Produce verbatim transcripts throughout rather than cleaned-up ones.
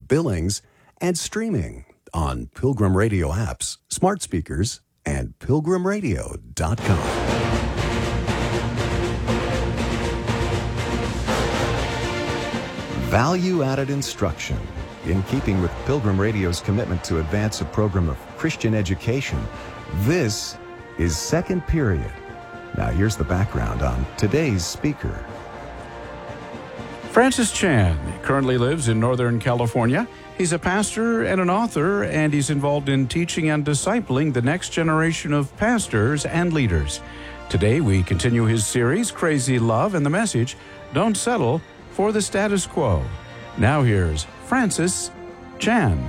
Billings, and streaming on Pilgrim Radio apps, smart speakers, and pilgrim radio dot com. Value-added instruction. In keeping with Pilgrim Radio's commitment to advance a program of Christian education, this is Second Period. Now here's the background on today's speaker. Francis Chan currently lives in Northern California. He's a pastor and an author, and he's involved in teaching and discipling the next generation of pastors and leaders. Today, we continue his series, Crazy Love, and the message, Don't Settle for the Status Quo. Now here's Francis Chan.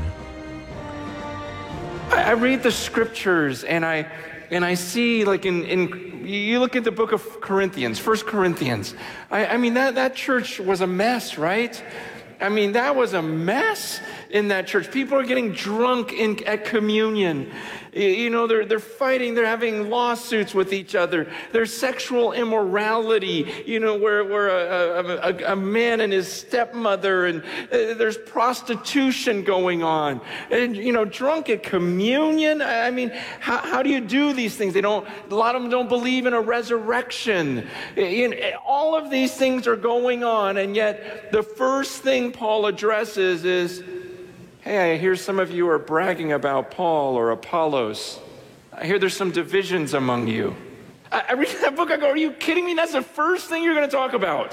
I read the scriptures, and I and I see, like in, in you look at the book of Corinthians, First Corinthians. I, I mean, that, that church was a mess, right? I mean, that was a mess in that church. People are getting drunk in, at communion. You know, they're they're fighting. They're having lawsuits with each other. There's sexual immorality, you know, where, where a, a, a man and his stepmother, and uh, there's prostitution going on. And, you know, drunk at communion. I mean, how, how do you do these things? They don't, a lot of them don't believe in a resurrection. You know, all of these things are going on, and yet the first thing Paul addresses is, hey, I hear some of you are bragging about Paul or Apollos. I hear there's some divisions among you. I, I read that book, I go, are you kidding me? That's the first thing you're going to talk about.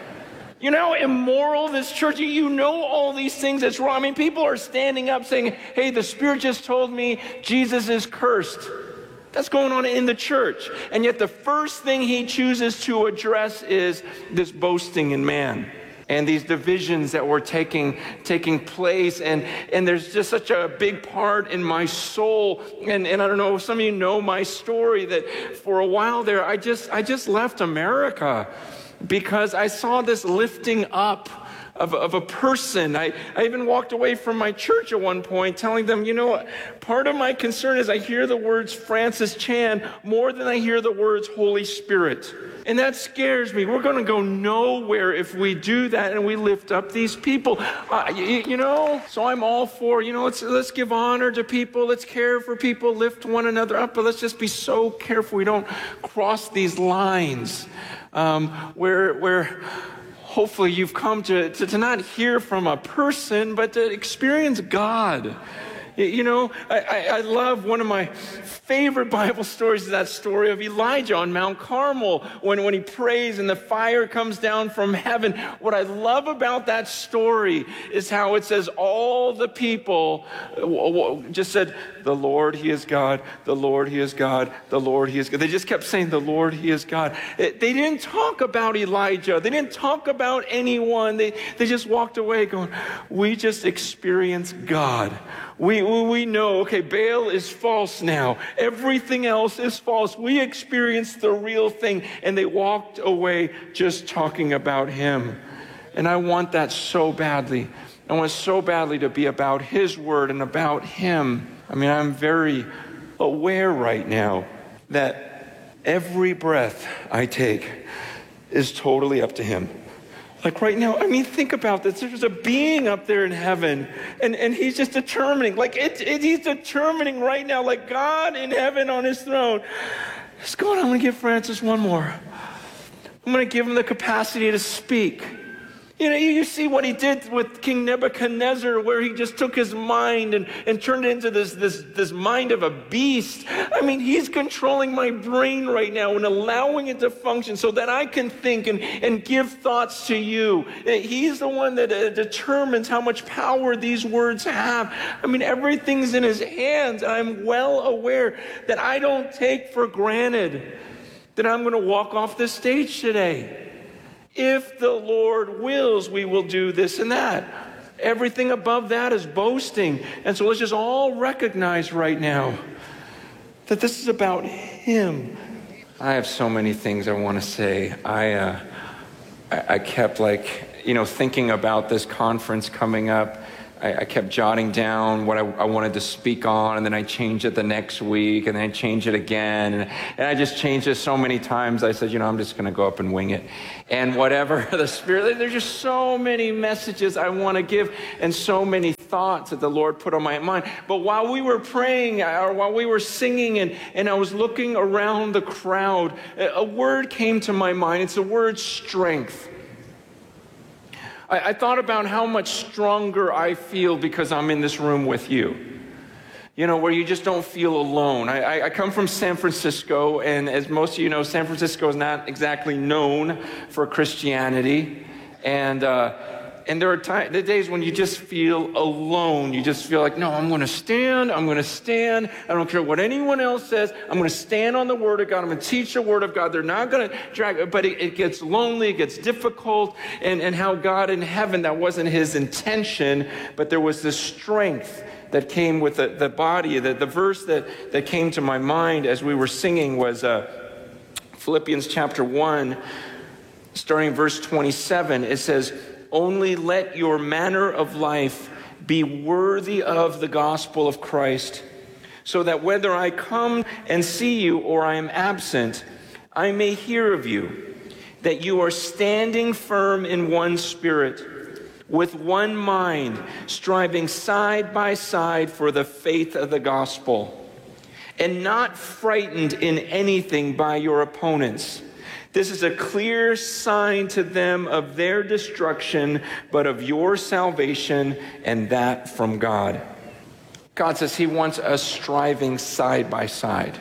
You know how immoral this church, you, you know all these things that's wrong. I mean, people are standing up saying, hey, the Spirit just told me Jesus is cursed. That's going on in the church. And yet the first thing he chooses to address is this boasting in man. And these divisions that were taking taking place. And, and there's just such a big part in my soul. And, and I don't know, some of you know my story, that for a while there, I just I just left America because I saw this lifting up of, of a person. I, I even walked away from my church at one point telling them, you know, part of my concern is I hear the words Francis Chan more than I hear the words Holy Spirit. And that scares me. We're going to go nowhere if we do that and we lift up these people. Uh, you, you know, so I'm all for, you know, let's let's give honor to people. Let's care for people, lift one another up. But let's just be so careful we don't cross these lines um, where where hopefully you've come to, to, to not hear from a person, but to experience God. You know, I, I, I love one of my favorite Bible stories is that story of Elijah on Mount Carmel when, when he prays and the fire comes down from heaven. What I love about that story is how it says all the people just said, the Lord, He is God, the Lord, He is God, the Lord, He is God. They just kept saying, the Lord, He is God. It, they didn't talk about Elijah. They didn't talk about anyone. They, they just walked away going, we just experienced God. We, we know, okay, Baal is false now. Everything else is false. We experienced the real thing. And they walked away just talking about Him. And I want that so badly. I want so badly to be about His word and about Him. I mean, I'm very aware right now that every breath I take is totally up to Him. Like right now, I mean, think about this. There's a being up there in heaven, and, and He's just determining, like it, it, He's determining right now, like God in heaven on His throne. Let's go on, I'm going to give Francis one more. I'm going to give him the capacity to speak. You know, you see what he did with King Nebuchadnezzar, where he just took his mind and, and turned it into this, this, this mind of a beast. I mean, He's controlling my brain right now and allowing it to function so that I can think and, and give thoughts to you. He's the one that uh, determines how much power these words have. I mean, everything's in His hands. I'm well aware that I don't take for granted that I'm going to walk off this stage today. If the Lord wills, we will do this and that. Everything above that is boasting. And so let's just all recognize right now that this is about Him. I have so many things I want to say. I, uh, I, I kept like, you know, thinking about this conference coming up. I, I kept jotting down what I, I wanted to speak on, and then I changed it the next week, and then I changed it again, and, and I just changed it so many times. I said, you know, I'm just going to go up and wing it. And whatever the Spirit, there's just so many messages I want to give, and so many thoughts that the Lord put on my mind. But while we were praying, or while we were singing, and, and I was looking around the crowd, a word came to my mind. It's the word strength. I, I thought about how much stronger I feel because I'm in this room with you. You know, where you just don't feel alone. I, I, I come from San Francisco, and as most of you know, San Francisco is not exactly known for Christianity. And uh, and there are times, the days when you just feel alone. You just feel like, no, I'm going to stand. I'm going to stand. I don't care what anyone else says. I'm going to stand on the Word of God. I'm going to teach the Word of God. They're not going to drag, but it, it gets lonely. It gets difficult. And, and how God in heaven, that wasn't his intention, but there was this strength that came with the, the body. The, the verse that, that came to my mind as we were singing was uh, Philippians chapter one, starting verse twenty-seven. It says, "Only let your manner of life be worthy of the gospel of Christ, so that whether I come and see you or I am absent, I may hear of you, that you are standing firm in one spirit, with one mind, striving side by side for the faith of the gospel, and not frightened in anything by your opponents. This is a clear sign to them of their destruction, but of your salvation, and that from God." God says he wants us striving side by side.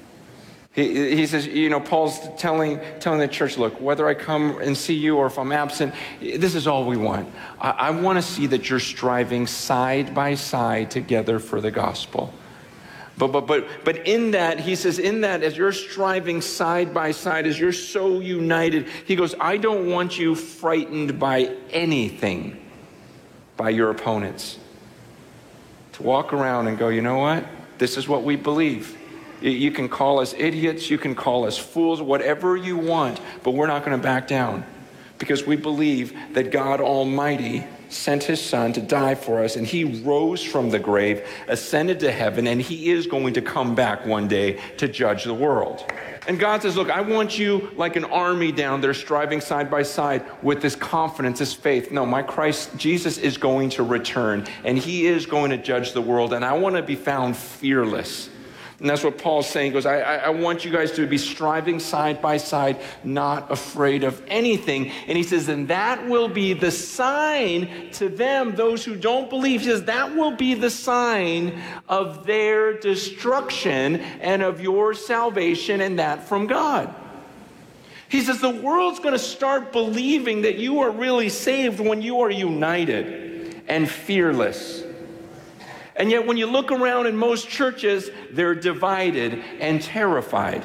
He, he says, you know, Paul's telling telling the church, look, whether I come and see you or if I'm absent, this is all we want. I, I want to see that you're striving side by side together for the gospel. But, but, but, but in that, he says, in that, as you're striving side by side, as you're so united, he goes, I don't want you frightened by anything, by your opponents. To walk around and go, you know what? This is what we believe. You can call us idiots, you can call us fools, whatever you want, but we're not going to back down because we believe that God Almighty sent his son to die for us, and he rose from the grave, ascended to heaven, and he is going to come back one day to judge the world. And God says, look, I want you like an army down there striving side by side with this confidence, this faith. No, my Christ, Jesus is going to return, and he is going to judge the world, and I want to be found fearless. And that's what Paul's saying. He goes, I, I, I want you guys to be striving side by side, not afraid of anything. And he says, and that will be the sign to them, those who don't believe. He says, that will be the sign of their destruction and of your salvation, and that from God. He says, the world's going to start believing that you are really saved when you are united and fearless. And yet when you look around in most churches, they're divided and terrified.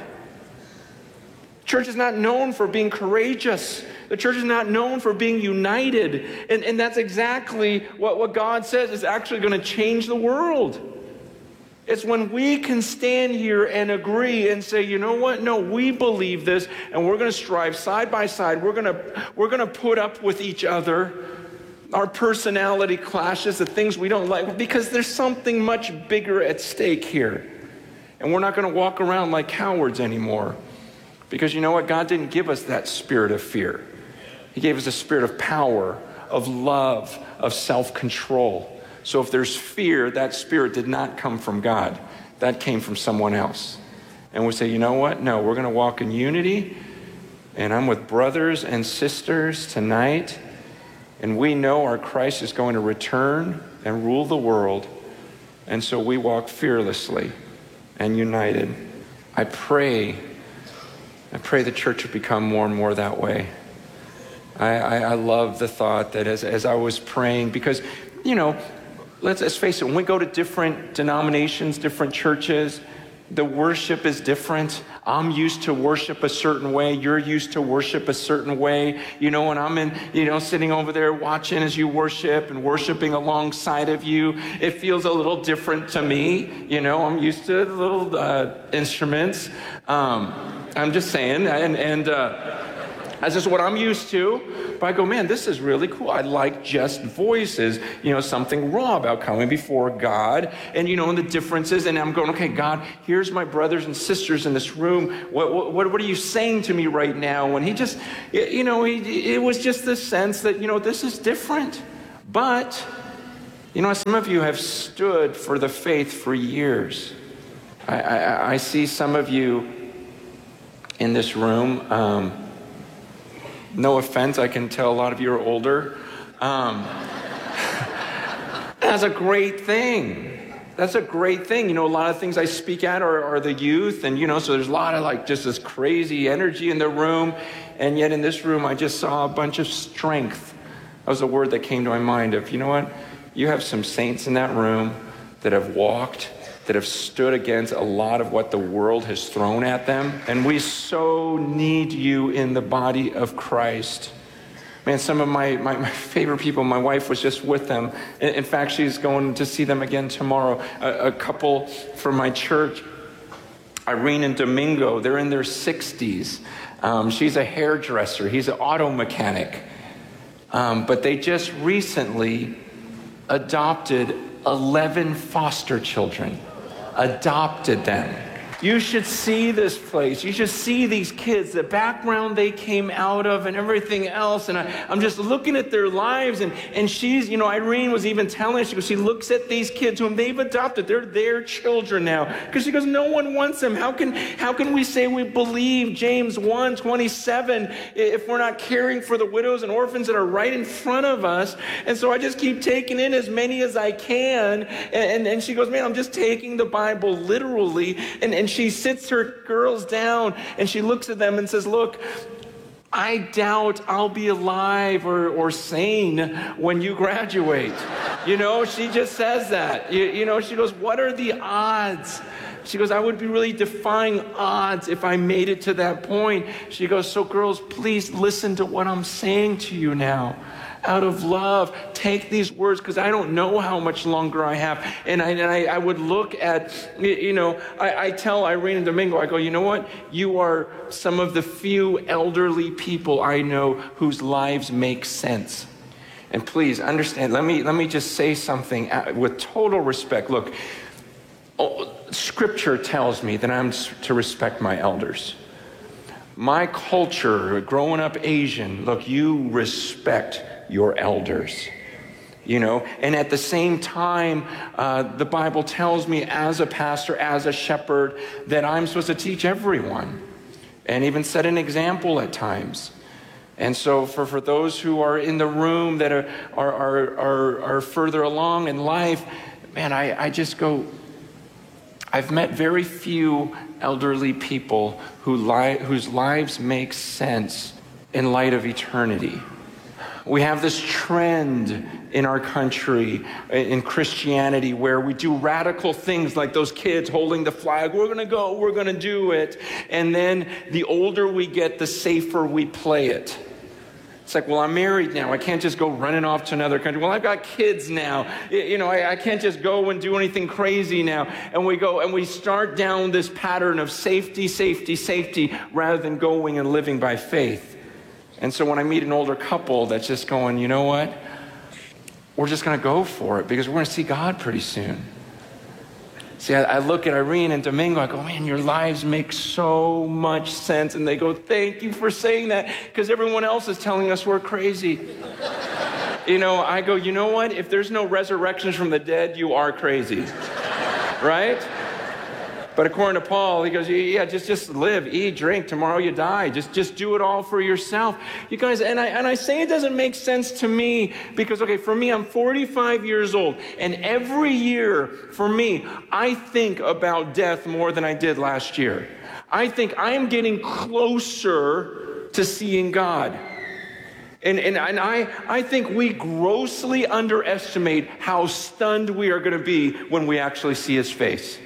Church is not known for being courageous. The church is not known for being united. And, and that's exactly what, what God says is actually going to change the world. It's when we can stand here and agree and say, you know what? No, we believe this, and we're going to strive side by side. We're going to, we're going to put up with each other. Our personality clashes, the things we don't like, because there's something much bigger at stake here. And we're not going to walk around like cowards anymore. Because you know what? God didn't give us that spirit of fear. He gave us a spirit of power, of love, of self-control. So if there's fear, that spirit did not come from God. That came from someone else. And we say, you know what? No, we're going to walk in unity. And I'm with brothers and sisters tonight. And we know our Christ is going to return and rule the world. And so we walk fearlessly and united. I pray, I pray the church will become more and more that way. I, I, I love the thought that as, as I was praying, because, you know, let's, let's face it, when we go to different denominations, different churches, the worship is different. I'm used to worship a certain way. You're used to worship a certain way. You know, when I'm in, you know, sitting over there watching as you worship and worshiping alongside of you, it feels a little different to me. You know, I'm used to little uh, instruments. Um, I'm just saying, and, and uh, that's just what I'm used to. But I go, man, this is really cool. I like just voices, you know, something raw about coming before God and, you know, and the differences. And I'm going, okay, God, here's my brothers and sisters in this room. What, what, what are you saying to me right now? And he just, you know, he, it was just the sense that, you know, this is different. But You know, some of you have stood for the faith for years. I, I, I see some of you in this room. Um, no offense, I can tell a lot of you are older. Um, that's a great thing. That's a great thing. You know, a lot of things I speak at are, are the youth, and, you know, so there's a lot of, like, just this crazy energy in the room, and yet in this room I just saw a bunch of strength. That was a word that came to my mind of, you know what? You have some saints in that room that have walked, that have stood against a lot of what the world has thrown at them, and we so need you in the body of Christ. Man, some of my, my, my favorite people, my wife was just with them. In, in fact, she's going to see them again tomorrow. A, a couple from my church, Irene and Domingo, they're in their sixties. Um, she's a hairdresser. He's an auto mechanic. Um, but they just recently adopted eleven foster children. Adopted them. You should see this place. You should see these kids, the background they came out of and everything else. And I, I'm just looking at their lives. And, and she's, you know, Irene was even telling, she goes, she looks at these kids whom they've adopted. They're their children now. Because she goes, no one wants them. How can, how can we say we believe James one twenty-seven if we're not caring for the widows and orphans that are right in front of us? And so I just keep taking in as many as I can. And, and, and she goes, man, I'm just taking the Bible literally. And, and she sits her girls down and she looks at them and says, look, I doubt I'll be alive or, or sane when you graduate. You know, she just says that. You, you know, she goes, what are the odds? She goes, I would be really defying odds if I made it to that point. She goes, so girls, please listen to what I'm saying to you now. Out of love, take these words, because I don't know how much longer I have. And I, and I, I would look at, you know, I, I tell Irene and Domingo, I go, you know what? You are some of the few elderly people I know whose lives make sense. And please understand, let me, let me just say something with total respect. Look, oh, Scripture tells me that I'm to respect my elders. My culture, growing up Asian, look, you respect your elders, you know, and at the same time, uh, the Bible tells me as a pastor, as a shepherd, that I'm supposed to teach everyone and even set an example at times. And so for, for those who are in the room that are, are, are, are, are further along in life, man, I, I just go, I've met very few elderly people who li- whose lives make sense in light of eternity. We have this trend in our country, in Christianity, where we do radical things like those kids holding the flag. We're going to go, we're going to do it. And then the older we get, the safer we play it. It's like, well, I'm married now. I can't just go running off to another country. Well, I've got kids now. You know, I, I can't just go and do anything crazy now. And we go and we start down this pattern of safety, safety, safety, rather than going and living by faith. And so when I meet an older couple that's just going, you know what? We're just going to go for it because we're going to see God pretty soon. See, I, I look at Irene and Domingo, I go, man, your lives make so much sense. And they go, thank you for saying that, because everyone else is telling us we're crazy. You know, I go, you know what? If there's no resurrections from the dead, you are crazy. Right? But according to Paul, he goes, yeah, just, just live, eat, drink. Tomorrow you die. Just, just do it all for yourself. You guys, and I, and I say it doesn't make sense to me because, okay, for me, I'm forty-five years old. And every year, for me, I think about death more than I did last year. I think I am getting closer to seeing God. And, and, and I, I think we grossly underestimate how stunned we are going to be when we actually see his face.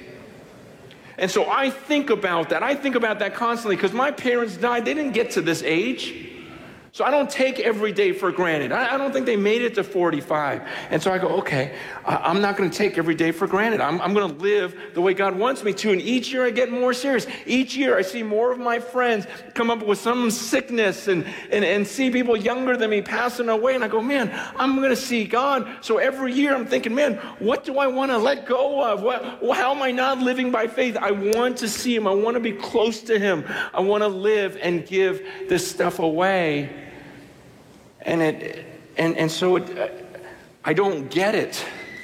And so I think about that. I think about that constantly because my parents died. They didn't get to this age. So I don't take every day for granted. I, I don't think they made it to forty-five. And so I go, okay, I, I'm not going to take every day for granted. I'm, I'm going to live the way God wants me to. And each year I get more serious. Each year I see more of my friends come up with some sickness and, and, and see people younger than me passing away. And I go, man, I'm going to see God. So every year I'm thinking, man, what do I want to let go of? What, how am I not living by faith? I want to see him. I want to be close to him. I want to live and give this stuff away. And it, and, and so it, I don't get it.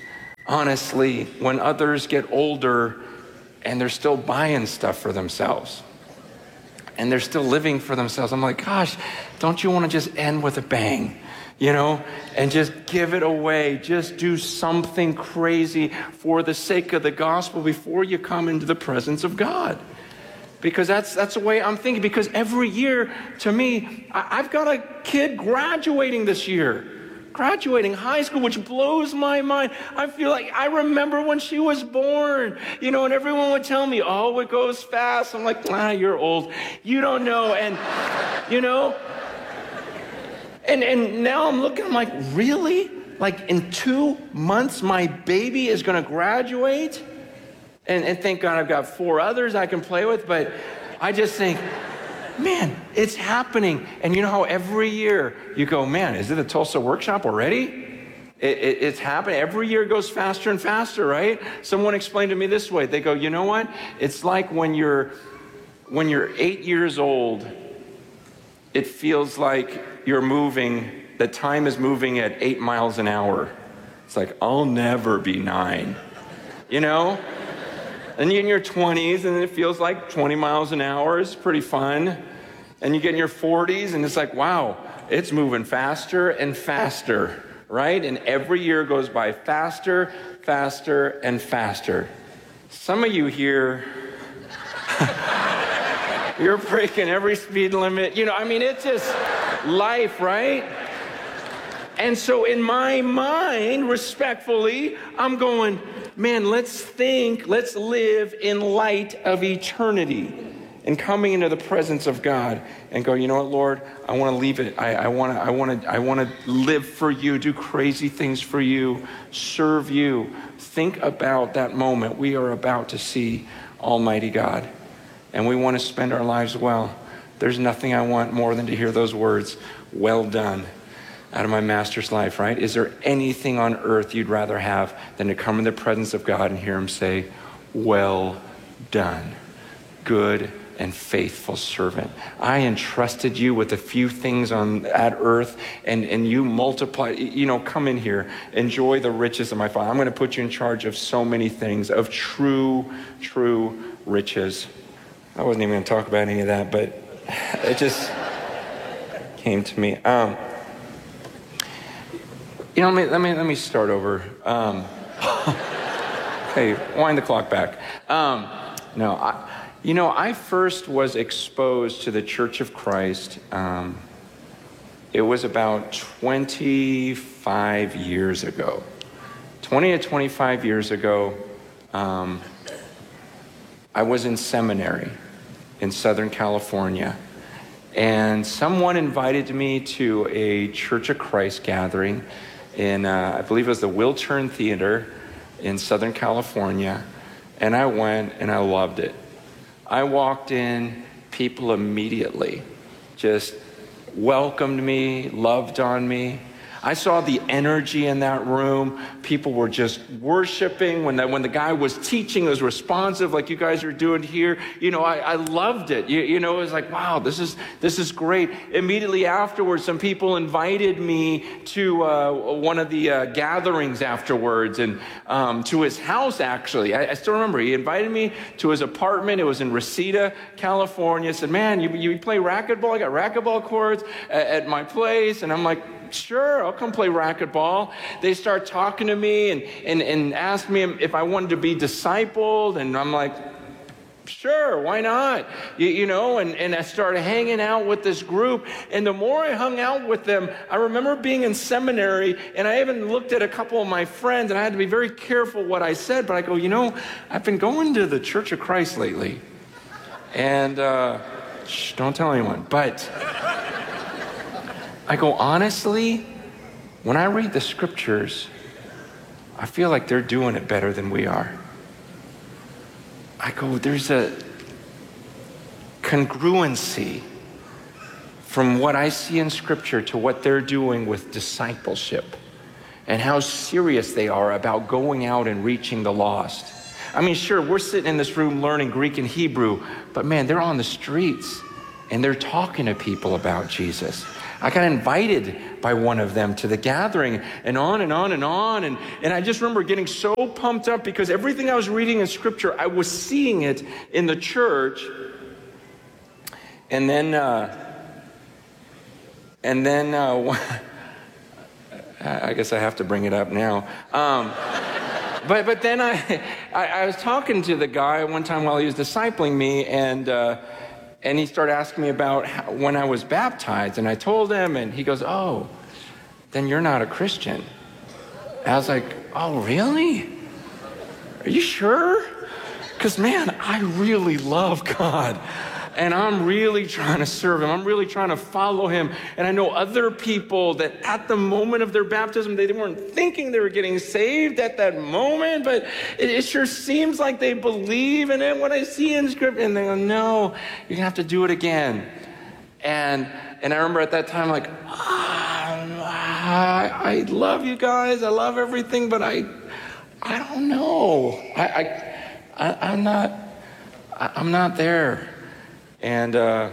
honestly, when others get older and they're still buying stuff for themselves and they're still living for themselves. I'm like, gosh, don't you want to just end with a bang, you know, and just give it away. Just do something crazy for the sake of the gospel before you come into the presence of God. Because that's that's the way I'm thinking. Because every year, to me, I, I've got a kid graduating this year. Graduating high school, which blows my mind. I feel like I remember when she was born, you know, and everyone would tell me, oh, it goes fast. I'm like, ah, you're old. You don't know. And, you know, and, and now I'm looking, I'm like, really? Like in two months, my baby is going to graduate? And, and thank God I've got four others I can play with. But I just think, man, it's happening. And you know how every year you go, man, is it a Tulsa workshop already? It, it, it's happening. Every year it goes faster and faster, right? Someone explained to me this way. They go, you know what? It's like when you're when you're eight years old, it feels like you're moving, the time is moving at eight miles an hour. It's like, I'll never be nine, you know? And you're in your twenties, and it feels like twenty miles an hour is pretty fun. And you get in your forties, and it's like, wow, it's moving faster and faster, right? And every year goes by faster, faster, and faster. Some of you here, you're breaking every speed limit. You know, I mean, it's just life, right? And so in my mind, respectfully, I'm going, man, let's think, let's live in light of eternity and coming into the presence of God and go, you know what, Lord, I want to leave it. I, I want to, I want to, I want to live for you, do crazy things for you, serve you. Think about that moment. We are about to see Almighty God, and we want to spend our lives well. There's nothing I want more than to hear those words, well done, out of my master's life, right? Is there anything on earth you'd rather have than to come in the presence of God and hear him say, well done, good and faithful servant. I entrusted you with a few things on at earth, and, and you multiply, you know, come in here, enjoy the riches of my Father. I'm going to put you in charge of so many things, of true, true riches. I wasn't even going to talk about any of that, but it just came to me. Um, You know, let me, let me, let me start over. Um, hey, wind the clock back. Um, no, I, you know, I first was exposed to the Church of Christ. Um, it was about twenty-five years ago. twenty to twenty-five years ago, um, I was in seminary in Southern California. And someone invited me to a Church of Christ gathering in, uh, I believe it was the Wiltern Theater in Southern California. And I went and I loved it. I walked in, people immediately just welcomed me, loved on me. I saw the energy in that room. People were just worshiping. When the, when the guy was teaching, it was responsive like you guys are doing here. You know, I, I loved it. You, you know, it was like, wow, this is this is great. Immediately afterwards, some people invited me to uh, one of the uh, gatherings afterwards, and um, to his house, actually. I, I still remember. He invited me to his apartment. It was in Reseda, California. Said, man, you, you play racquetball? I got racquetball courts at, at my place. And I'm like, sure, I'll come play racquetball. They start talking to me and, and, and ask me if I wanted to be discipled. And I'm like, sure, why not? You, you know, and, and I started hanging out with this group. And the more I hung out with them, I remember being in seminary, and I even looked at a couple of my friends, and I had to be very careful what I said. But I go, you know, I've been going to the Church of Christ lately. And uh, shh, don't tell anyone. But I go, honestly, when I read the scriptures, I feel like they're doing it better than we are. I go, there's a congruency from what I see in scripture to what they're doing with discipleship and how serious they are about going out and reaching the lost. I mean, sure, we're sitting in this room learning Greek and Hebrew, but man, they're on the streets. and they're talking to people about Jesus. I got invited by one of them to the gathering, and on and on and on. And, and I just remember getting so pumped up because everything I was reading in Scripture, I was seeing it in the church. And then, uh, and then, uh, I guess I have to bring it up now. Um, but but then I, I I was talking to the guy one time while he was discipling me, and uh, and he started asking me about how, when I was baptized, and I told him, and he goes, "Oh, then you're not a Christian." And I was like, "Oh, really? Are you sure? Because man, I really love God. And I'm really trying to serve him. I'm really trying to follow him. And I know other people that at the moment of their baptism, they weren't thinking they were getting saved at that moment, but it, it sure seems like they believe in it. What I see in Scripture, and they go, no, you're going to have to do it again. And and I remember at that time, like, ah, I, I love you guys. I love everything, but I I don't know. I, I, I I'm not, I, I'm not there. And uh,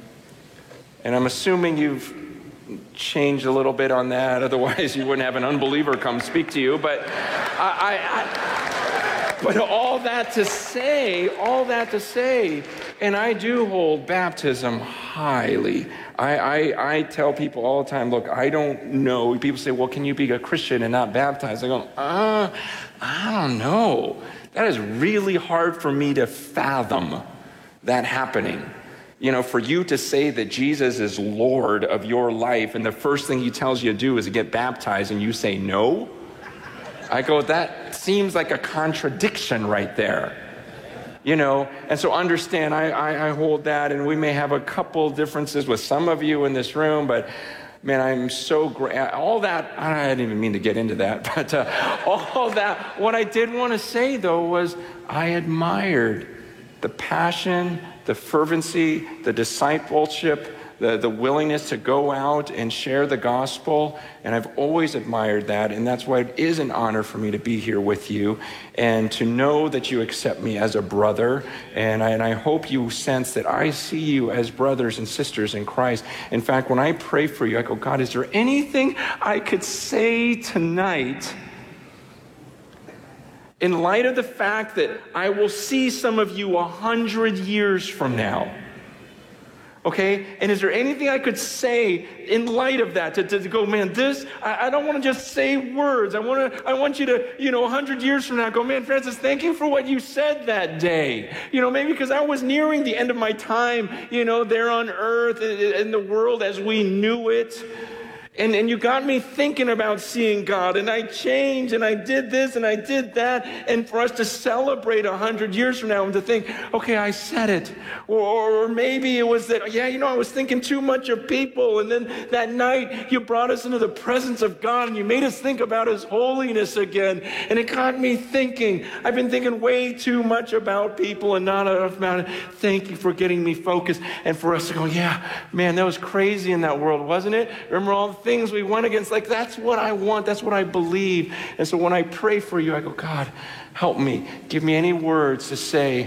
and I'm assuming you've changed a little bit on that. Otherwise, you wouldn't have an unbeliever come speak to you. But I, I, I, but all that to say, all that to say, and I do hold baptism highly. I, I, I tell people all the time, look, I don't know. People say, well, can you be a Christian and not baptized? I go, uh, I don't know. That is really hard for me to fathom that happening. You know, for you to say that Jesus is Lord of your life and the first thing he tells you to do is to get baptized and you say no, I go, that seems like a contradiction right there. You know, and so understand, I, I, I hold that, and we may have a couple differences with some of you in this room, but man, I'm so great. All that, I didn't even mean to get into that, but uh, all that, what I did want to say though was I admired the passion, the fervency, the discipleship, the, the willingness to go out and share the gospel. And I've always admired that. And that's why it is an honor for me to be here with you and to know that you accept me as a brother. And I, and I hope you sense that I see you as brothers and sisters in Christ. In fact, when I pray for you, I go, God, is there anything I could say tonight in light of the fact that I will see some of you a hundred years from now? Okay? And is there anything I could say in light of that to, to, to go, man, this, I, I don't want to just say words. I want to, I want you to, you know, a hundred years from now go, man, Francis, thank you for what you said that day. You know, maybe because I was nearing the end of my time, you know, there on earth in the world as we knew it. And, and you got me thinking about seeing God, and I changed, and I did this, and I did that, and for us to celebrate a hundred years from now and to think, okay, I said it. Or, or maybe it was that, yeah, you know, I was thinking too much of people, and then that night you brought us into the presence of God, and you made us think about His holiness again, and it got me thinking. I've been thinking way too much about people and not enough about it. Thank you for getting me focused, and for us to go, yeah, man, that was crazy in that world, wasn't it? Remember all the things we went against? Like, that's what I want. That's what I believe. And so when I pray for you, I go, God, help me. Give me any words to say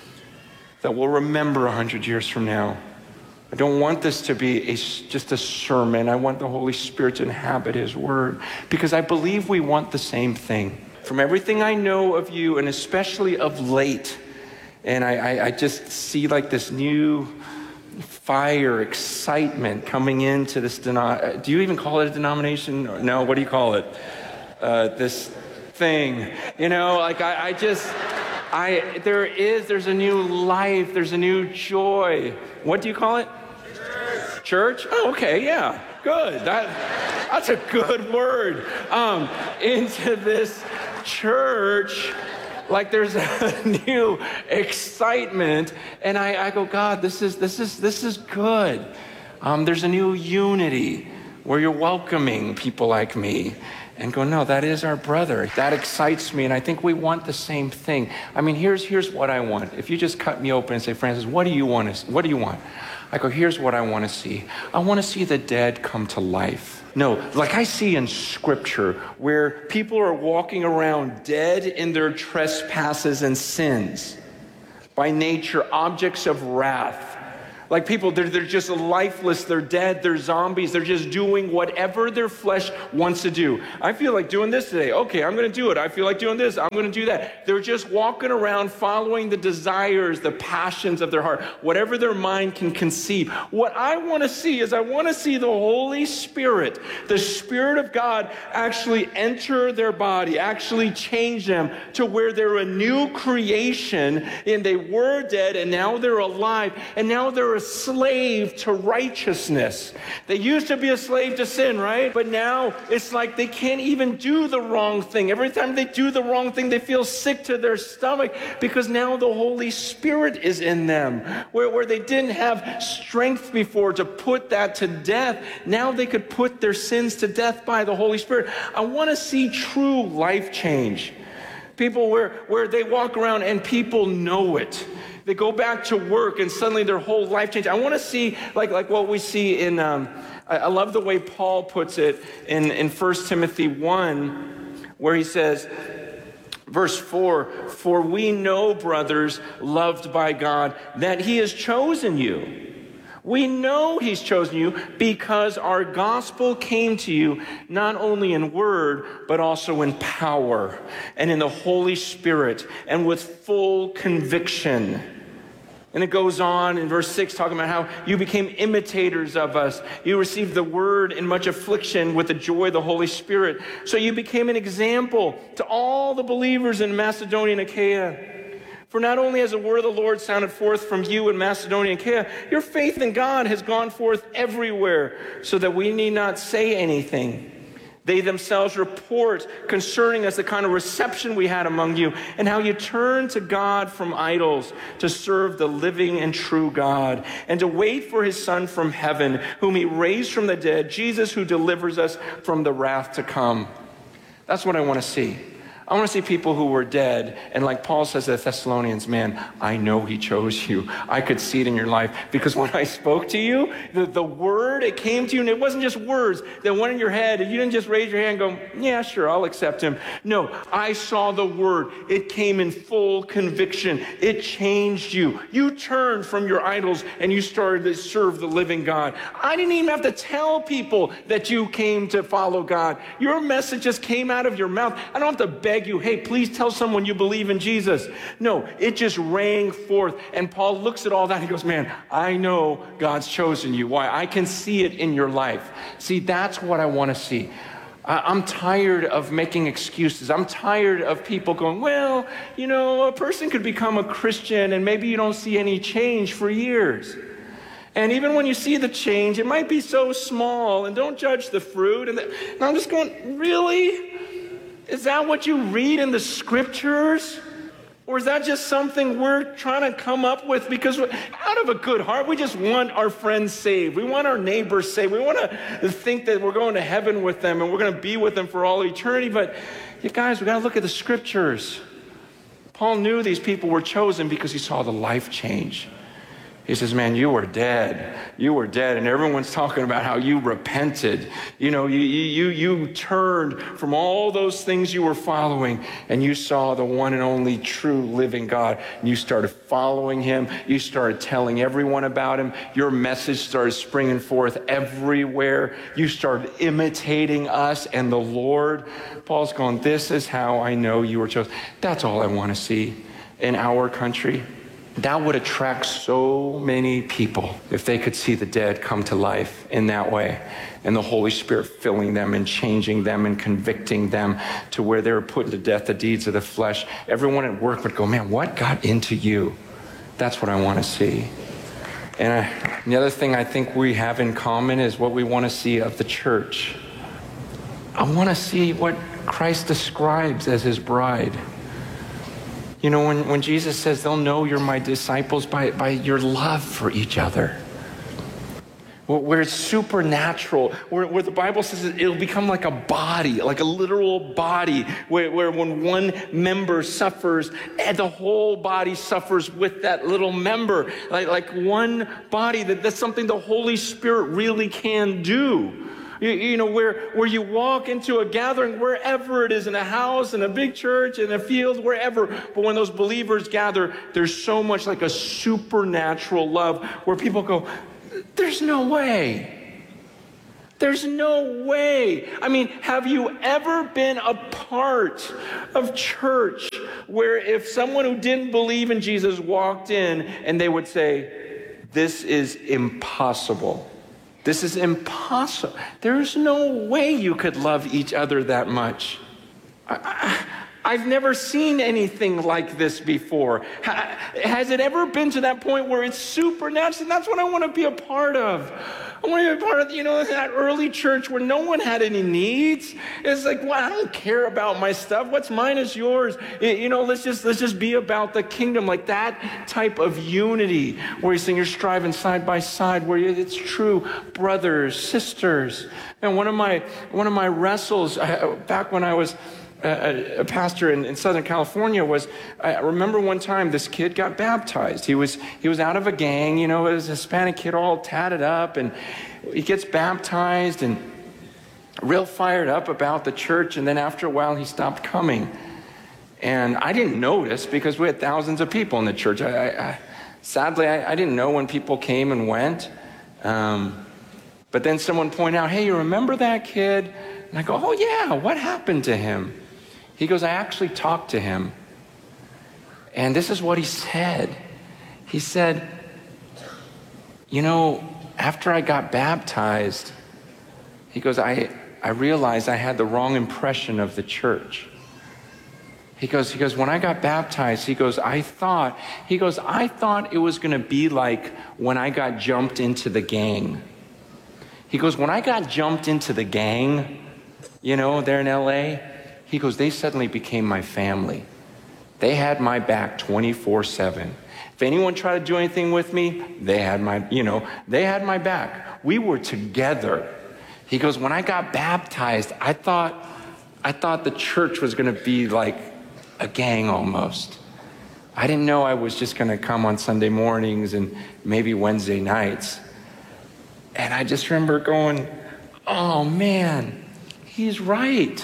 that we'll remember a hundred years from now. I don't want this to be a, just a sermon. I want the Holy Spirit to inhabit His word, because I believe we want the same thing. From everything I know of you, and especially of late, and I, I, I just see like this new fire, excitement coming into this, deno- do you even call it a denomination? No, what do you call it? Uh, this thing, you know, like I, I just, I, there is, there's a new life, there's a new joy. What do you call it? Church. Church? Oh, okay, yeah, good. That, that's a good word. Um, into this church. Like there's a new excitement, and I, I go, God, this is this is this is good. Um, there's a new unity where you're welcoming people like me, and go, no, that is our brother. That excites me, and I think we want the same thing. I mean, here's here's what I want. If you just cut me open and say, Francis, what do you want to? What do you want? I go, here's what I want to see. I want to see the dead come to life. No, like I see in Scripture where people are walking around dead in their trespasses and sins, by nature objects of wrath, Like people, they're, they're just lifeless, they're dead, they're zombies, they're just doing whatever their flesh wants to do. I feel like doing this today. Okay, I'm going to do it. I feel like doing this. I'm going to do that. They're just walking around following the desires, the passions of their heart, whatever their mind can conceive. What I want to see is I want to see the Holy Spirit, the Spirit of God, actually enter their body, actually change them to where they're a new creation, and they were dead, and now they're alive, and now they're a slave to righteousness. They used to be a slave to sin, right? But now it's like they can't even do the wrong thing. Every time they do the wrong thing, they feel sick to their stomach because now the Holy Spirit is in them. Where, where they didn't have strength before to put that to death, now they could put their sins to death by the Holy Spirit. I want to see true life change. People where, where they walk around and people know it. They go back to work and suddenly their whole life changes. I want to see like, like what we see in, um, I, I love the way Paul puts it in, in First Timothy one, where he says, verse four, for we know, brothers, loved by God, that he has chosen you. We know he's chosen you because our gospel came to you not only in word, but also in power and in the Holy Spirit and with full conviction. And it goes on in verse six, talking about how you became imitators of us. You received the word in much affliction with the joy of the Holy Spirit. So you became an example to all the believers in Macedonia and Achaia. For not only has the word of the Lord sounded forth from you in Macedonia and Achaia, your faith in God has gone forth everywhere, so that we need not say anything. They themselves report concerning us the kind of reception we had among you and how you turned to God from idols to serve the living and true God and to wait for his Son from heaven, whom he raised from the dead, Jesus, who delivers us from the wrath to come. That's what I want to see. I want to see people who were dead, and like Paul says to the Thessalonians, man, I know he chose you. I could see it in your life, because when I spoke to you, the, the word, it came to you, and it wasn't just words that went in your head, and you didn't just raise your hand and go, yeah, sure, I'll accept him. No, I saw the word. It came in full conviction. It changed you. You turned from your idols, and you started to serve the living God. I didn't even have to tell people that you came to follow God. Your message just came out of your mouth. I don't have to beg you, hey, please tell someone you believe in Jesus. No, it just rang forth. And Paul looks at all that and he goes, man, I know God's chosen you. Why? I can see it in your life. See, that's what I want to see. I'm tired of making excuses. I'm tired of people going, well, you know, a person could become a Christian and maybe you don't see any change for years. And even when you see the change, it might be so small, and don't judge the fruit. And, the, and I'm just going, really? Is that what you read in the scriptures? Or is that just something we're trying to come up with because we're, out of a good heart, we just want our friends saved. We want our neighbors saved. We want to think that we're going to heaven with them and we're going to be with them for all eternity. But you guys, we got to look at the scriptures. Paul knew these people were chosen because he saw the life change. He says, man, you were dead. You were dead. And everyone's talking about how you repented. You know, you, you, you turned from all those things you were following and you saw the one and only true living God. And you started following him. You started telling everyone about him. Your message started springing forth everywhere. You started imitating us and the Lord. Paul's going, this is how I know you were chosen. That's all I want to see in our country. That would attract so many people if they could see the dead come to life in that way, and the Holy Spirit filling them and changing them and convicting them to where they were putting to death the deeds of the flesh. Everyone at work would go, man, what got into you? That's what I want to see. And I, the other thing I think we have in common is what we want to see of the church. I want to see what Christ describes as his bride. You know, when, when Jesus says, they'll know you're my disciples by, by your love for each other. Where, where it's supernatural, where, where the Bible says it'll become like a body, like a literal body, where, where when one member suffers, and the whole body suffers with that little member. Like, like one body, that, that's something the Holy Spirit really can do. You, you know, where, where you walk into a gathering, wherever it is, in a house, in a big church, in a field, wherever. But when those believers gather, there's so much like a supernatural love where people go, there's no way. There's no way. I mean, have you ever been a part of church where if someone who didn't believe in Jesus walked in and they would say, this is impossible. This is impossible. There's no way you could love each other that much. I, I, I've never seen anything like this before. Ha, has it ever been to that point where it's supernatural? And that's what I want to be a part of. I want to be a part of, you know, that early church where no one had any needs. It's like, well, I don't care about my stuff. What's mine is yours. You know, let's just let's just be about the kingdom. Like that type of unity where you sing, you're striving side by side, where it's true brothers, sisters. And one of my one of my wrestles uh, back when I was A, a pastor in, in Southern California was, I remember one time this kid got baptized. He was he was out of a gang, you know, it was a Hispanic kid all tatted up, and he gets baptized and real fired up about the church, and then after a while he stopped coming. And I didn't notice because we had thousands of people in the church. I, I, I, sadly, I, I didn't know when people came and went. Um, but then someone pointed out, hey, you remember that kid? And I go, oh yeah, what happened to him? He goes, I actually talked to him. And this is what he said. He said, you know, after I got baptized, he goes, I, I realized I had the wrong impression of the church. He goes, he goes, when I got baptized, he goes, I thought, he goes, I thought it was going to be like when I got jumped into the gang. He goes, when I got jumped into the gang, you know, there in L A, he goes, they suddenly became my family. They had my back twenty-four seven. If anyone tried to do anything with me, they had my, you know, they had my back. We were together. He goes, when I got baptized, I thought, I thought the church was going to be like a gang almost. I didn't know I was just going to come on Sunday mornings and maybe Wednesday nights. And I just remember going, oh man, he's right.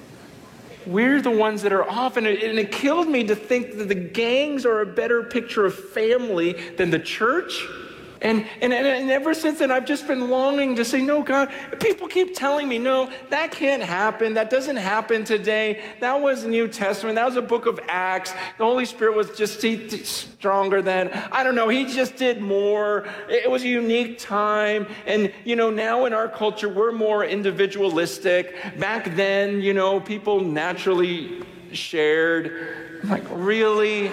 We're the ones that are off, and it, and it killed me to think that the gangs are a better picture of family than the church. And, and, and ever since then, I've just been longing to say, no, God, people keep telling me, no, that can't happen. That doesn't happen today. That was the New Testament. That was a book of Acts. The Holy Spirit was just he, stronger then. I don't know. He just did more. It was a unique time. And, you know, now in our culture, we're more individualistic. Back then, you know, people naturally shared. I'm like, really?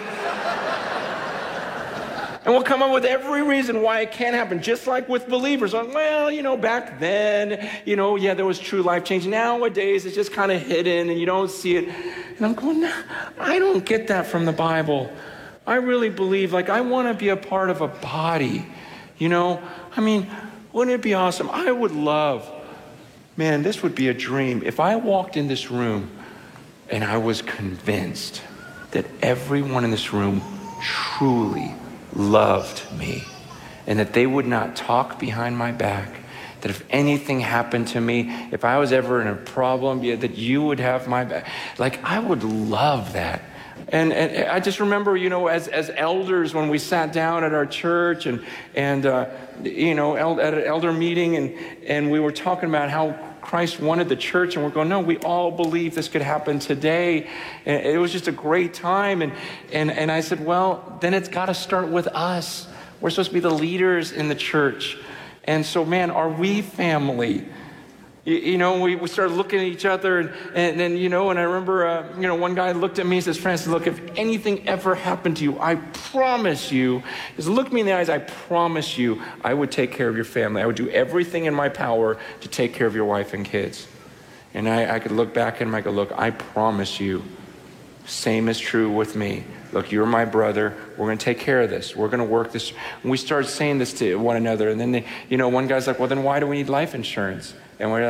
And we'll come up with every reason why it can't happen, just like with believers. Like, well, you know, back then, you know, yeah, there was true life change. Nowadays, it's just kind of hidden and you don't see it. And I'm going, nah, I don't get that from the Bible. I really believe, like, I want to be a part of a body, you know? I mean, wouldn't it be awesome? I would love, man, this would be a dream. If I walked in this room and I was convinced that everyone in this room truly loved me, and that they would not talk behind my back, that if anything happened to me, if I was ever in a problem, yeah, that you would have my back. Like, I would love that. And, and I just remember, you know, as as elders, when we sat down at our church and, and uh, you know, at an elder meeting, and, and we were talking about how Christ wanted the church, and we're going, no, we all believe this could happen today. And it was just a great time. And, and, and I said, well, then it's got to start with us. We're supposed to be the leaders in the church. And so, man, are we family? You, you know, we, we started looking at each other, and, and then, you know, and I remember, uh, you know, one guy looked at me and says, Francis, look, if anything ever happened to you, I promise you, just look me in the eyes, I promise you, I would take care of your family. I would do everything in my power to take care of your wife and kids. And I, I could look back at him, I could look, I promise you, same is true with me. Look, you're my brother. We're going to take care of this. We're going to work this. And we started saying this to one another. And then, they, you know, one guy's like, well, then why do we need life insurance? And we're like,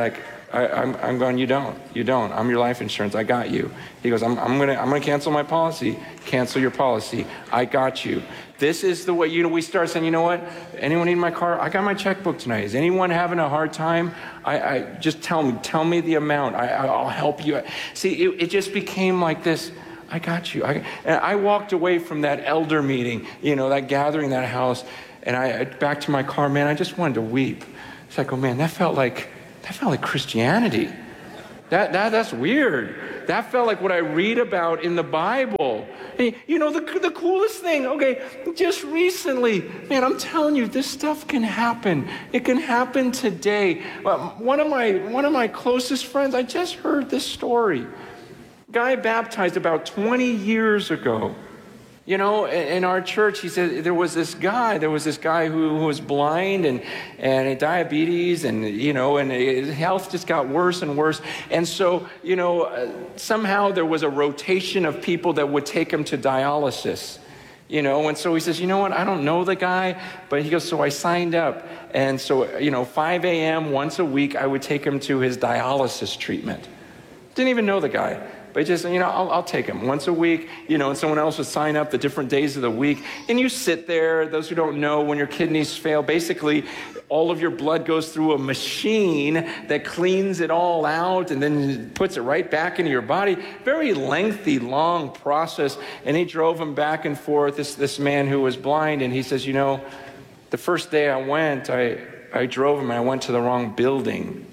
I, I'm, I'm going, you don't, you don't. I'm your life insurance. I got you. He goes, I'm, I'm going to I'm gonna cancel my policy. Cancel your policy. I got you. This is the way, you know, we start saying, you know what? Anyone need my car? I got my checkbook tonight. Is anyone having a hard time? I, I just tell me, tell me the amount. I, I'll help you. See, it, it just became like this. I got you. I, and I walked away from that elder meeting, you know, that gathering, that house, and I back to my car, man, I just wanted to weep. It's like, oh man, that felt like, that felt like Christianity. That, that that's weird. That felt like what I read about in the Bible. Hey, you know, the, the coolest thing, okay, just recently, man, I'm telling you, this stuff can happen. It can happen today. Well, one of my one of my closest friends, I just heard this story. Guy baptized about twenty years ago. You know, in our church, he said there was this guy, there was this guy who, who was blind and, and had diabetes and, you know, and his health just got worse and worse. And so, you know, uh, somehow there was a rotation of people that would take him to dialysis, you know. And so he says, you know what, I don't know the guy, but he goes, so I signed up. And so, you know, five a.m. once a week, I would take him to his dialysis treatment. Didn't even know the guy. But just, you know, I'll, I'll take him once a week, you know, and someone else would sign up the different days of the week. And you sit there, those who don't know, when your kidneys fail, basically all of your blood goes through a machine that cleans it all out and then puts it right back into your body. Very lengthy, long process. And he drove him back and forth, this, this man who was blind. And he says, you know, the first day I went, I, I drove him and I went to the wrong building.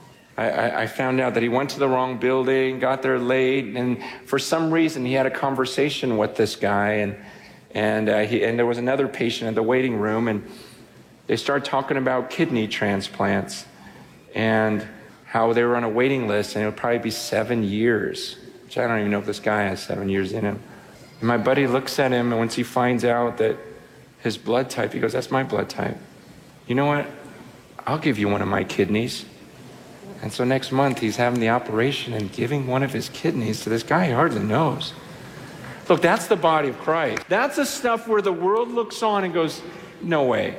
I, I found out that he went to the wrong building, got there late, and for some reason he had a conversation with this guy, and and uh, he and there was another patient in the waiting room, and they started talking about kidney transplants and how they were on a waiting list, and it would probably be seven years, which I don't even know if this guy has seven years in him. And my buddy looks at him, and once he finds out that his blood type, he goes, "That's my blood type. You know what? I'll give you one of my kidneys." And so next month, he's having the operation and giving one of his kidneys to this guy he hardly knows. Look, that's the body of Christ. That's the stuff where the world looks on and goes, no way.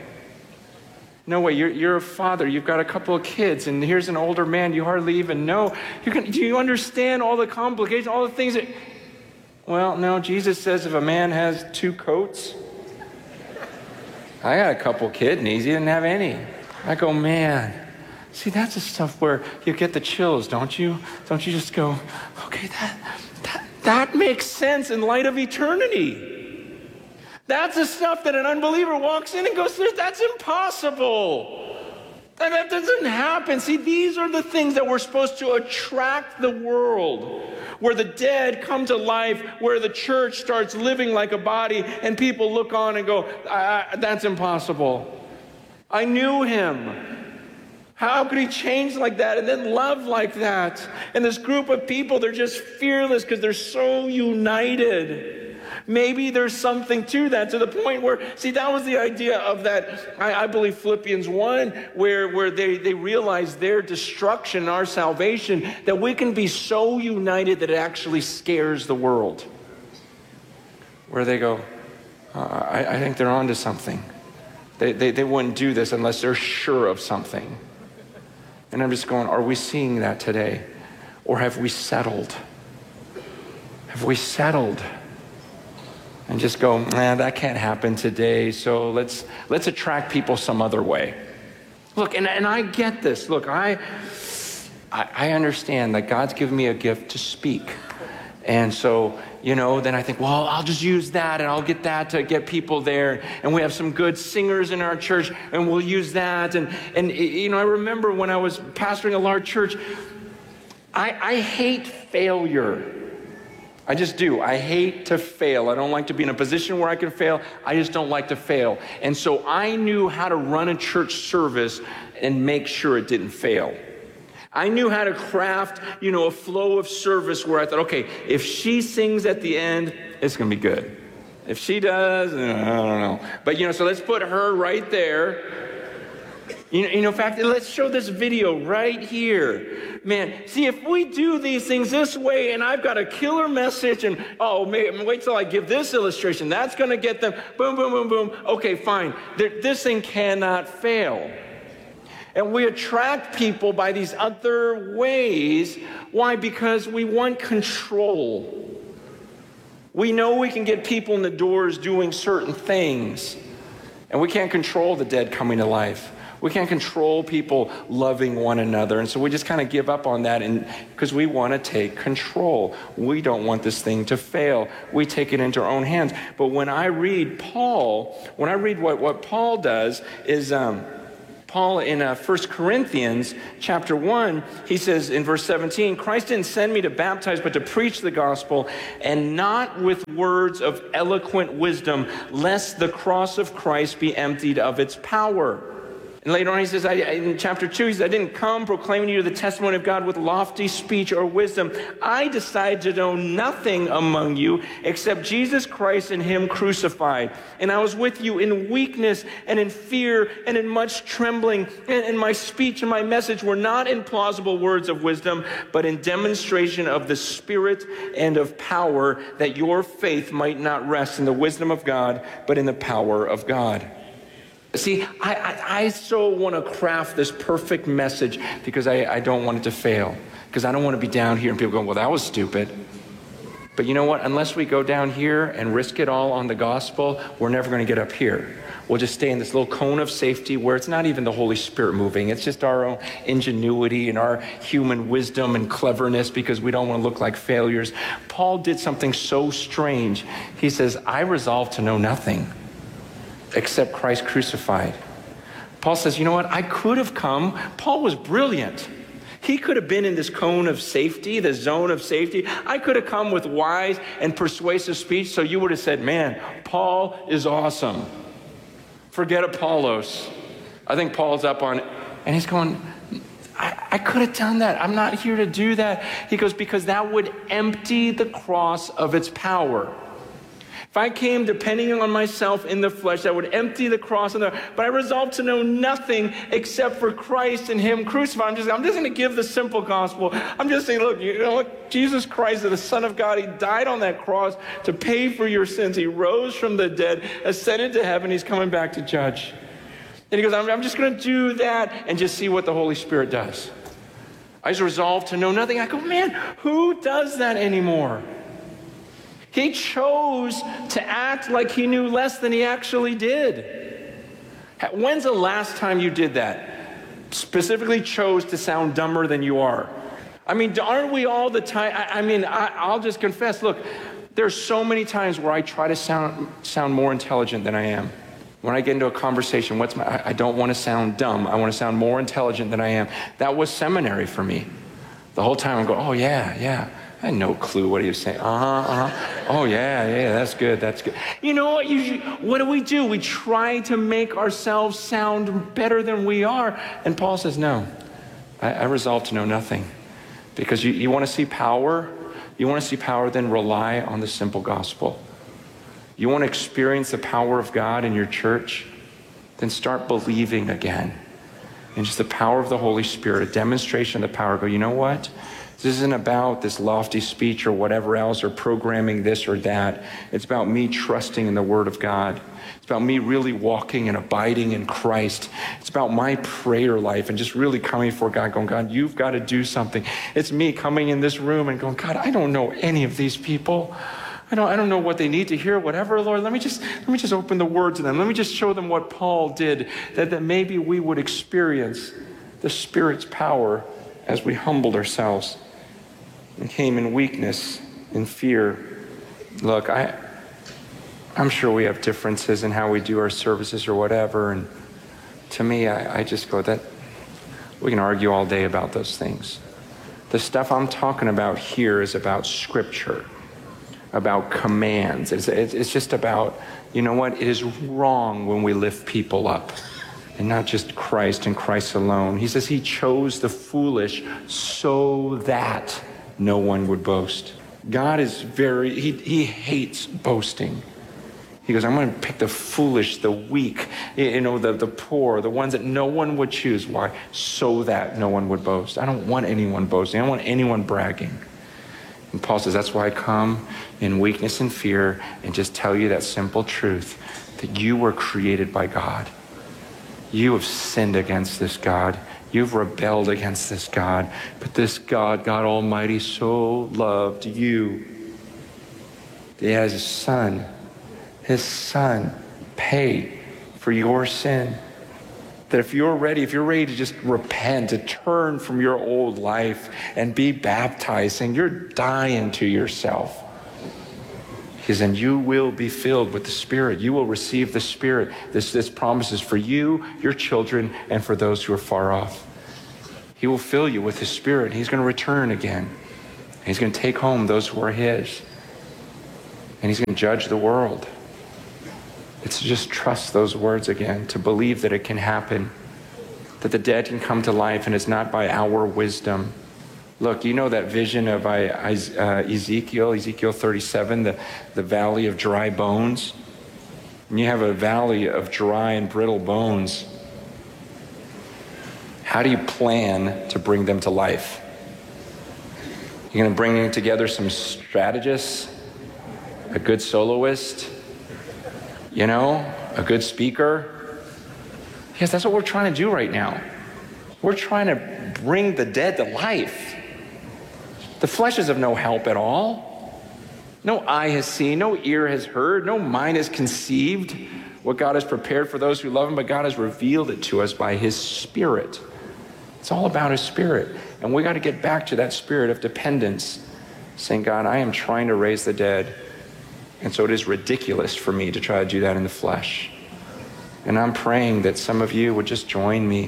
No way, you're, you're a father, you've got a couple of kids, and here's an older man you hardly even know. You can, do you understand all the complications, all the things that... Well, no, Jesus says if a man has two coats, I got a couple kidneys, he didn't have any. I go, man... See, that's the stuff where you get the chills, don't you? Don't you just go, okay, that, that, that makes sense in light of eternity. That's the stuff that an unbeliever walks in and goes, that's impossible. That, that doesn't happen. See, these are the things that we're supposed to attract the world, where the dead come to life, where the church starts living like a body, and people look on and go, I, I, that's impossible. I knew him. How could he change like that and then love like that? And this group of people, they're just fearless because they're so united. Maybe there's something to that, to the point where, see, that was the idea of that, I, I believe Philippians one, where, where they, they realize their destruction, our salvation, that we can be so united that it actually scares the world. Where they go, uh, I, I think they're onto something. They, they, they wouldn't do this unless they're sure of something. And I'm just going, are we seeing that today? Or have we settled? Have we settled? And just go, nah, that can't happen today, so let's let's attract people some other way. Look, and, and I get this. Look, I, I I understand that God's given me a gift to speak. And so, you know, then I think, well, I'll just use that and I'll get that to get people there. And we have some good singers in our church and we'll use that. And, and you know, I remember when I was pastoring a large church, I, I hate failure. I just do. I hate to fail. I don't like to be in a position where I can fail. I just don't like to fail. And so I knew how to run a church service and make sure it didn't fail. I knew how to craft, you know, a flow of service where I thought, okay, if she sings at the end, it's going to be good. If she does, I don't know. But, you know, so let's put her right there. You know, you know, in fact, let's show this video right here. Man, see, if we do these things this way and I've got a killer message and, oh, man, wait till I give this illustration. That's going to get them, boom, boom, boom, boom. Okay, fine. This thing cannot fail. And we attract people by these other ways. Why? Because we want control. We know we can get people in the doors doing certain things. And we can't control the dead coming to life. We can't control people loving one another. And so we just kind of give up on that and because we want to take control. We don't want this thing to fail. We take it into our own hands. But when I read Paul, when I read what, what Paul does is... Um, Paul in uh, First Corinthians chapter one, he says in verse seventeen, Christ didn't send me to baptize, but to preach the gospel, and not with words of eloquent wisdom, lest the cross of Christ be emptied of its power. And later on he says, I, in chapter two, he says, I didn't come proclaiming to you the testimony of God with lofty speech or wisdom. I decided to know nothing among you except Jesus Christ and him crucified. And I was with you in weakness and in fear and in much trembling. And, and my speech and my message were not in plausible words of wisdom, but in demonstration of the Spirit and of power, that your faith might not rest in the wisdom of God, but in the power of God. See, I, I, I so want to craft this perfect message because I, I don't want it to fail. Because I don't want to be down here and people going, well, that was stupid. But you know what? Unless we go down here and risk it all on the gospel, we're never going to get up here. We'll just stay in this little cone of safety where it's not even the Holy Spirit moving. It's just our own ingenuity and our human wisdom and cleverness because we don't want to look like failures. Paul did something so strange. He says, I resolved to know nothing except Christ crucified. Paul says, you know what? I could have come. Paul was brilliant. He could have been in this cone of safety, the zone of safety. I could have come with wise and persuasive speech, so you would have said, man, Paul is awesome. Forget Apollos. I think Paul's up on it. And he's going, I, I could have done that. I'm not here to do that. He goes, because that would empty the cross of its power. If I came depending on myself in the flesh, that would empty the cross. And the, but I resolved to know nothing except for Christ and him crucified. I'm just, I'm just going to give the simple gospel. I'm just saying, look, you know what? Jesus Christ is the Son of God. He died on that cross to pay for your sins. He rose from the dead, ascended to heaven. He's coming back to judge. And he goes, I'm, I'm just going to do that and just see what the Holy Spirit does. I just resolved to know nothing. I go, man, who does that anymore? He chose to act like he knew less than he actually did. When's the last time you did that? Specifically chose to sound dumber than you are. I mean, aren't we all the time? I, I mean, I, I'll just confess, look, there's so many times where I try to sound sound more intelligent than I am. When I get into a conversation, what's my, I, I don't want to sound dumb. I want to sound more intelligent than I am. That was seminary for me. The whole time I go, oh yeah, yeah. I had no clue what he was saying. Uh-huh, uh-huh. Oh, yeah, yeah, that's good, that's good. You know what? You, what do we do? We try to make ourselves sound better than we are. And Paul says, no, I, I resolve to know nothing. Because you, you want to see power? You want to see power, then rely on the simple gospel. You want to experience the power of God in your church? Then start believing again. And just the power of the Holy Spirit, a demonstration of the power. Go, you know what? This isn't about this lofty speech or whatever else or programming this or that. It's about me trusting in the Word of God. It's about me really walking and abiding in Christ. It's about my prayer life and just really coming before God, going, God, you've got to do something. It's me coming in this room and going, God, I don't know any of these people. I don't, I don't know what they need to hear, whatever, Lord. Let me just let me just open the Word to them. Let me just show them what Paul did, that, that maybe we would experience the Spirit's power as we humbled ourselves and came in weakness, in fear. Look, I, I'm sure we have differences in how we do our services or whatever. And to me, I, I just go, that we can argue all day about those things. The stuff I'm talking about here is about Scripture, about commands. It's, it's just about, you know what? It is wrong when we lift people up and not just Christ and Christ alone. He says he chose the foolish so that no one would boast. God is very, he, he hates boasting. He goes, I'm going to pick the foolish, the weak, you know, the, the poor, the ones that no one would choose. Why? So that no one would boast. I don't want anyone boasting. I don't want anyone bragging. And Paul says, that's why I come in weakness and fear and just tell you that simple truth, that you were created by God. You have sinned against this God. You've rebelled against this God. But this God, God Almighty, so loved you that he has his son, his son, pay for your sin. That if you're ready, if you're ready to just repent, to turn from your old life and be baptized, saying you're dying to yourself, because then you will be filled with the Spirit. You will receive the Spirit. This, this promise is for you, your children, and for those who are far off. He will fill you with his Spirit. He's going to return again. He's going to take home those who are his. And he's going to judge the world. It's to just trust those words again, to believe that it can happen, that the dead can come to life, and it's not by our wisdom. Look, you know that vision of uh, Ezekiel, Ezekiel thirty-seven, the, the valley of dry bones? And you have a valley of dry and brittle bones. How do you plan to bring them to life? You're going to bring together some strategists, a good soloist, you know, a good speaker? Yes, that's what we're trying to do right now. We're trying to bring the dead to life. The flesh is of no help at all. No eye has seen, no ear has heard, no mind has conceived what God has prepared for those who love him, but God has revealed it to us by his Spirit. It's all about his Spirit. And we got to get back to that spirit of dependence, saying, God, I am trying to raise the dead. And so it is ridiculous for me to try to do that in the flesh. And I'm praying that some of you would just join me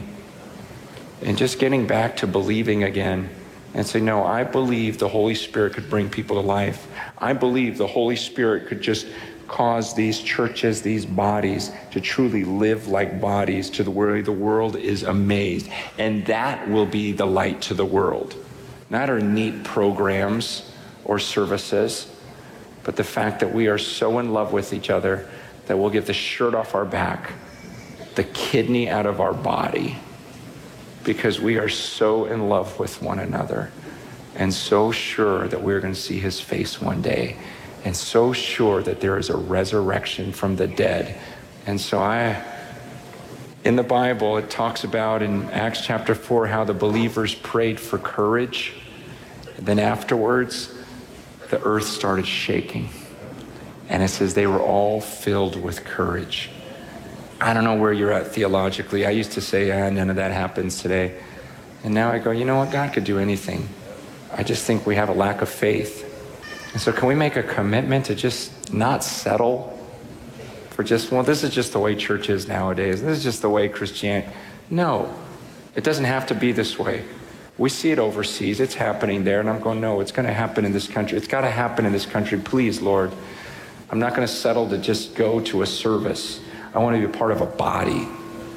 in just getting back to believing again and say, no, I believe the Holy Spirit could bring people to life. I believe the Holy Spirit could just cause these churches, these bodies, to truly live like bodies to the where the world is amazed. And that will be the light to the world. Not our neat programs or services, but the fact that we are so in love with each other that we'll get the shirt off our back, the kidney out of our body, because we are so in love with one another and so sure that we're going to see his face one day and so sure that there is a resurrection from the dead. And so I, in the Bible, it talks about in Acts chapter four how the believers prayed for courage. And then afterwards, the earth started shaking. And it says they were all filled with courage. I don't know where you're at theologically. I used to say, ah, none of that happens today. And now I go, you know what? God could do anything. I just think we have a lack of faith. And so can we make a commitment to just not settle for just, well, this is just the way church is nowadays. This is just the way Christianity. No, it doesn't have to be this way. We see it overseas. It's happening there. And I'm going, no, it's going to happen in this country. It's got to happen in this country. Please, Lord. I'm not going to settle to just go to a service. I want to be a part of a body.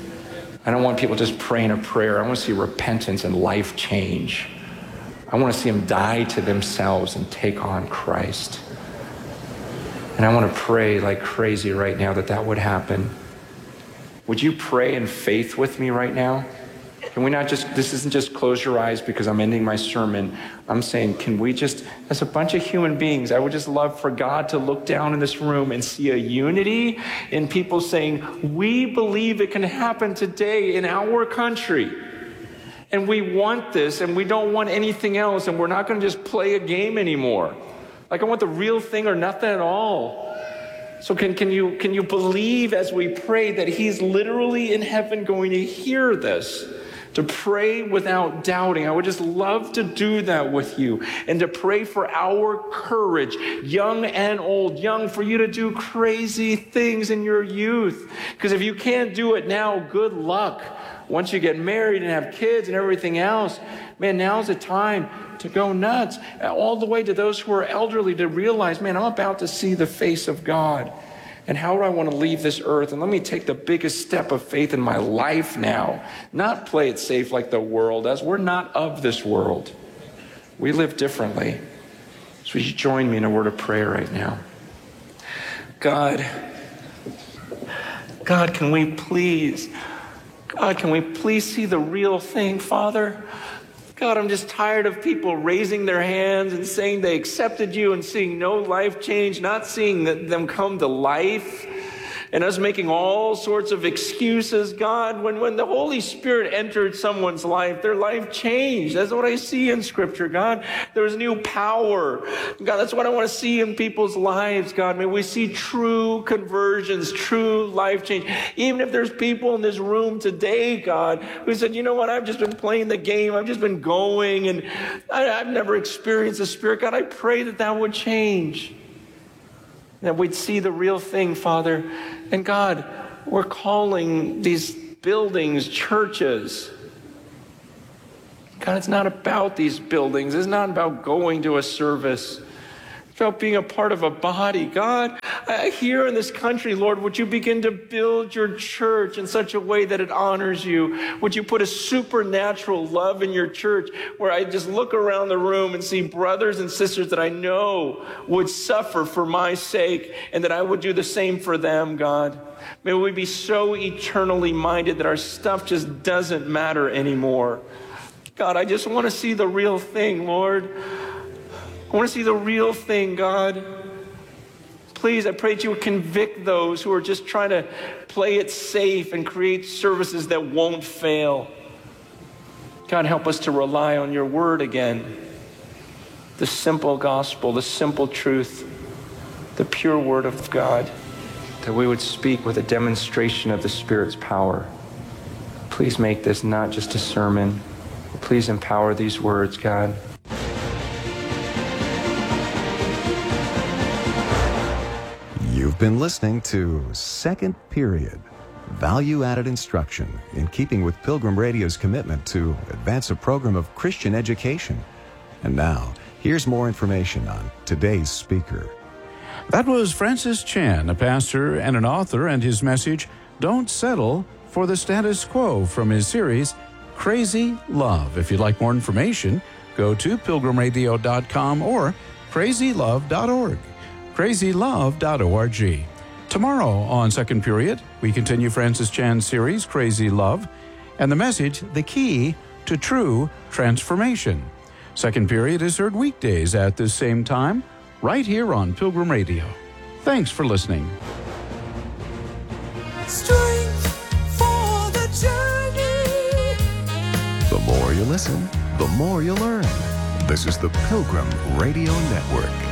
I don't want people just praying a prayer. I want to see repentance and life change. I want to see them die to themselves and take on Christ. And I want to pray like crazy right now that that would happen. Would you pray in faith with me right now? Can we not just, this isn't just close your eyes because I'm ending my sermon. I'm saying, can we just, as a bunch of human beings, I would just love for God to look down in this room and see a unity in people saying, we believe it can happen today in our country. And we want this and we don't want anything else. And we're not going to just play a game anymore. Like I want the real thing or nothing at all. So can, can you, can you believe as we pray that he's literally in heaven going to hear this? To pray without doubting. I would just love to do that with you and to pray for our courage, young and old, young for you to do crazy things in your youth. Because if you can't do it now, good luck. Once you get married and have kids and everything else, man, now's the time to go nuts. All the way to those who are elderly to realize, man, I'm about to see the face of God. And how do I want to leave this earth? And let me take the biggest step of faith in my life now. Not play it safe like the world does. We're not of this world. We live differently. So would you join me in a word of prayer right now? God, God, can we please, God, can we please see the real thing, Father? God, I'm just tired of people raising their hands and saying they accepted you and seeing no life change, not seeing them come to life. and us making all sorts of excuses. God, when, when the Holy Spirit entered someone's life, their life changed. That's what I see in Scripture, God. There was new power. God, that's what I want to see in people's lives, God. May we see true conversions, true life change. Even if there's people in this room today, God, who said, you know what, I've just been playing the game. I've just been going, and I, I've never experienced the Spirit. God, I pray that that would change, that we'd see the real thing, Father. And God, we're calling these buildings churches. God, it's not about these buildings. It's not about going to a service. It's about being a part of a body. God, I, here in this country, Lord, would you begin to build your church in such a way that it honors you? Would you put a supernatural love in your church where I just look around the room and see brothers and sisters that I know would suffer for my sake, and that I would do the same for them, God. May we be so eternally minded that our stuff just doesn't matter anymore. God, I just want to see the real thing, Lord. I want to see the real thing, God. Please, I pray that you would convict those who are just trying to play it safe and create services that won't fail. God, help us to rely on your word again. The simple gospel, the simple truth, the pure word of God, that we would speak with a demonstration of the Spirit's power. Please make this not just a sermon. Please empower these words, God. You've been listening to Second Period, value-added instruction in keeping with Pilgrim Radio's commitment to advance a program of Christian education. And now, here's more information on today's speaker. That was Francis Chan, a pastor and an author, and his message, Don't Settle for the Status Quo, from his series, Crazy Love. If you'd like more information, go to pilgrim radio dot com or crazy love dot org. crazy love dot org. Tomorrow on Second Period, we continue Francis Chan's series, Crazy Love, and the message, The Key to True Transformation. Second Period is heard weekdays at this same time, right here on Pilgrim Radio. Thanks for listening. Strength for the journey. The more you listen, the more you learn. This is the Pilgrim Radio Network.